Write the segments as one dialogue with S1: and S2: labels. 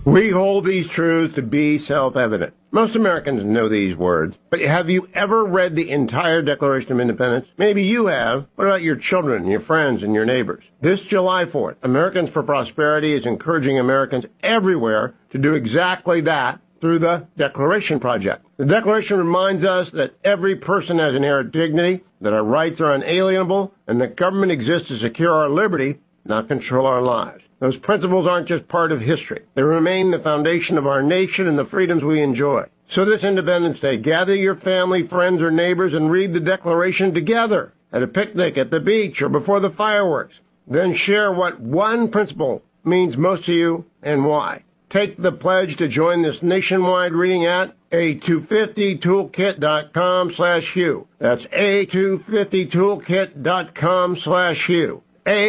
S1: We hold these truths to be self-evident. Most Americans know these words, but have you ever read the entire Declaration of Independence? Maybe you have. What about your children, your friends, and your neighbors? This July 4th, Americans for Prosperity is encouraging Americans everywhere to do exactly that through the Declaration Project. The Declaration reminds us that every person has inherent dignity, that our rights are unalienable, and that government exists to secure our liberty, not control our lives. Those principles aren't just part of history. They remain the foundation of our nation and the freedoms we enjoy. So this Independence Day, gather your family, friends, or neighbors and read the Declaration together at a picnic, at the beach, or before the fireworks. Then share what one principle means most to you and why. Take the pledge to join this nationwide reading at a250toolkit.com/Hugh. That's a250toolkit.com/Hugh.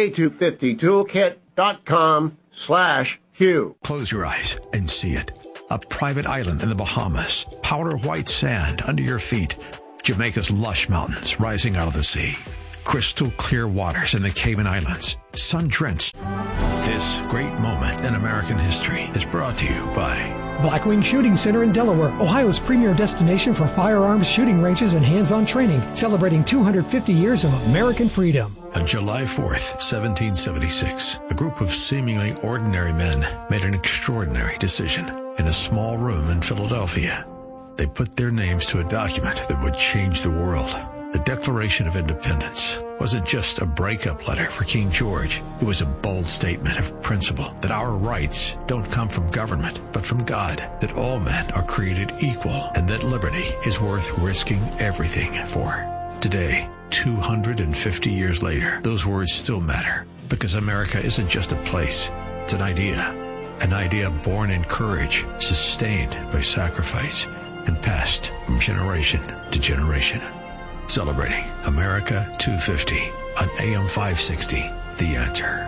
S1: a250toolkit.com/Hugh.
S2: Close your eyes and see it. A private island in the Bahamas. Powder white sand under your feet. Jamaica's lush mountains rising out of the sea. Crystal clear waters in the Cayman Islands. Sun-drenched. This great moment in American history is brought to you by
S3: Blackwing Shooting Center in Delaware, Ohio's premier destination for firearms shooting ranges and hands-on training, celebrating 250 years of American freedom.
S2: On July 4th, 1776, a group of seemingly ordinary men made an extraordinary decision in a small room in Philadelphia. They put their names to a document that would change the world. The Declaration of Independence wasn't just a breakup letter for King George. It was a bold statement of principle that our rights don't come from government, but from God, that all men are created equal, and that liberty is worth risking everything for. Today, 250 years later, those words still matter, because America isn't just a place, it's an idea born in courage, sustained by sacrifice, and passed from generation to generation. Celebrating America 250 on AM 560, The Answer.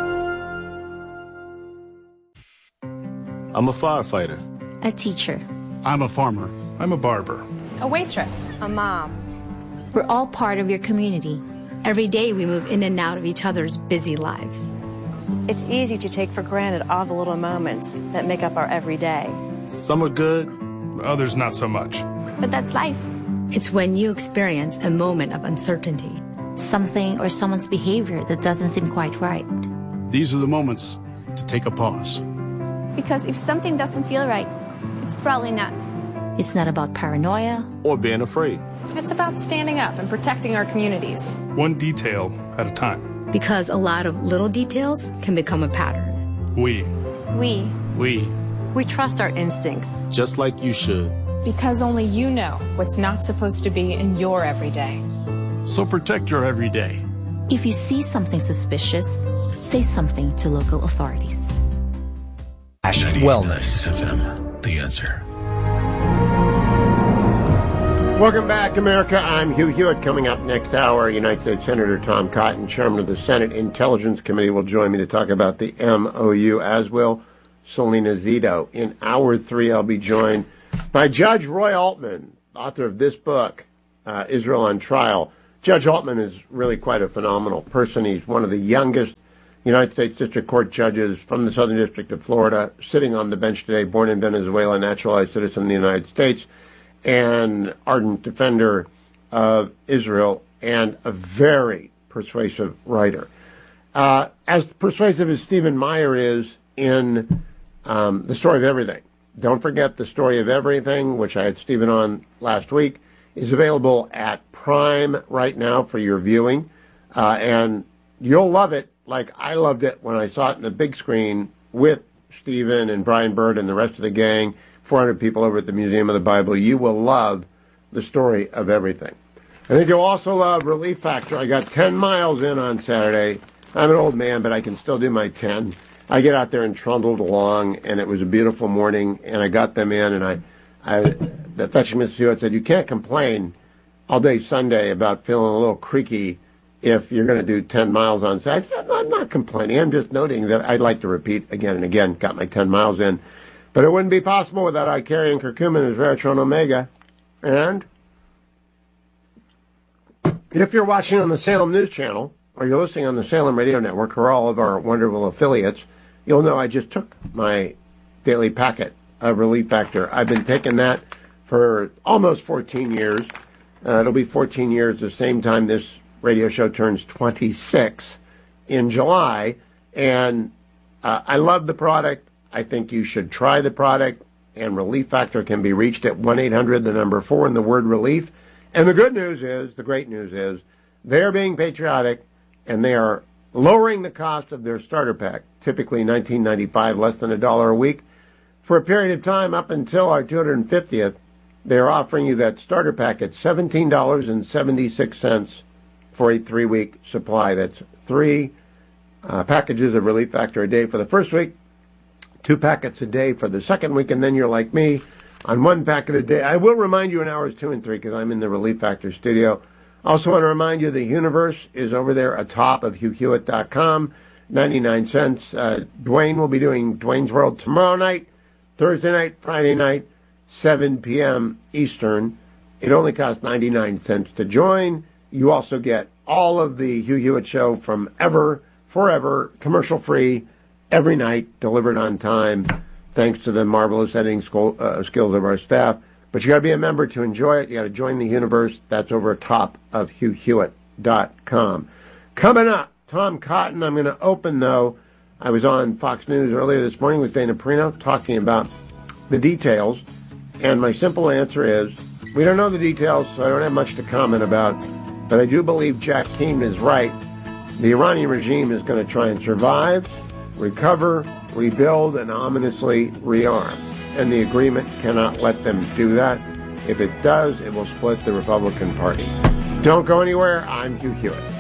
S4: I'm a firefighter.
S5: A teacher.
S6: I'm a farmer. I'm a barber.
S7: A waitress.
S8: A mom.
S5: We're all part of your community.
S9: Every day we move in and out of each other's busy lives.
S8: It's easy to take for granted all the little moments that make up our everyday.
S4: Some are good,
S6: others not so much.
S9: But that's life. It's when you experience a moment of uncertainty.
S5: Something or someone's behavior that doesn't seem quite right.
S6: These are the moments to take a pause.
S10: Because if something doesn't feel right, it's probably not.
S5: It's not about paranoia
S4: or being afraid.
S7: It's about standing up and protecting our communities.
S6: One detail at a time.
S9: Because a lot of little details can become a pattern.
S6: We
S8: trust our instincts.
S4: Just like you should.
S7: Because only you know what's not supposed to be in your everyday.
S6: So protect your everyday.
S5: If you see something suspicious, say something to local authorities.
S2: Wellness FM, The Answer.
S1: Welcome back, America. I'm Hugh Hewitt. Coming up next hour, United States Senator Tom Cotton, chairman of the Senate Intelligence Committee, will join me to talk about the MOU, as will Selena Zito. In hour 3, I'll be joined by Judge Roy Altman, author of this book, Israel on Trial. Judge Altman is really quite a phenomenal person. He's one of the youngest United States District Court judges from the Southern District of Florida, sitting on the bench today, born in Venezuela, naturalized citizen of the United States, and ardent defender of Israel, and a very persuasive writer. As persuasive as Stephen Meyer is in The Story of Everything. Don't forget The Story of Everything, which I had Stephen on last week, is available at Prime right now for your viewing. And you'll love it like I loved it when I saw it in the big screen with Stephen and Brian Bird and the rest of the gang, 400 people over at the Museum of the Bible. You will love The Story of Everything. I think you'll also love Relief Factor. I got 10 miles in on Saturday. I'm an old man, but I can still do my 10. I get out there and trundled along, and it was a beautiful morning, and I got them in, and the fetching Mrs. Hewitt said, you can't complain all day Sunday about feeling a little creaky if you're going to do 10 miles on Saturday. I said, I'm not complaining. I'm just noting that I'd like to repeat again and again. Got my 10 miles in. But it wouldn't be possible without Icarian Curcumin and Veratron Omega. And if you're watching on the Salem News Channel, or you're listening on the Salem Radio Network, or all of our wonderful affiliates, you'll know I just took my daily packet of Relief Factor. I've been taking that for almost 14 years. It'll be 14 years the same time this radio show turns 26 in July. And I love the product. I think you should try the product. And Relief Factor can be reached at 1-800, the number 4, and the word relief. And the good news is, the great news is, they're being patriotic, and they are lowering the cost of their starter pack, typically $19.95, less than $1 a week. For a period of time up until our 250th, they're offering you that starter pack at $17.76 for a 3-week supply. That's 3 packages of Relief Factor a day for the first week, 2 packets a day for the second week, and then you're like me on 1 packet a day. I will remind you in hours 2 and 3 because I'm in the Relief Factor studio. Also want to remind you the Universe is over there atop of HughHewitt.com, 99 cents. Dwayne will be doing Dwayne's World tomorrow night, Thursday night, Friday night, 7 p.m. Eastern. It only costs 99 cents to join. You also get all of the Hugh Hewitt Show from forever, commercial-free, every night, delivered on time, thanks to the marvelous editing skills of our staff. But you got to be a member to enjoy it. You got to join the Universe. That's over top of HughHewitt.com. Coming up, Tom Cotton. I'm going to open, though. I was on Fox News earlier this morning with Dana Perino talking about the details. And my simple answer is, we don't know the details, so I don't have much to comment about. But I do believe Jack Keane is right. The Iranian regime is going to try and survive, recover, rebuild, and ominously rearm. And the agreement cannot let them do that. If it does, it will split the Republican Party. Don't go anywhere. I'm Hugh Hewitt.